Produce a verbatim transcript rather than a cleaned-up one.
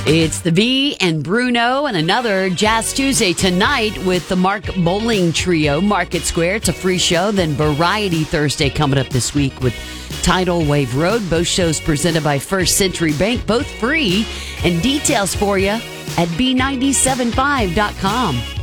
It's the V and Bruno and another Jazz Tuesday tonight with the Mark Bowling Trio, Market Square. It's a free show. Then Variety Thursday coming up this week with Tidal Wave Road. Both shows presented by First Century Bank, both free. And details for you at b nine seven five dot com.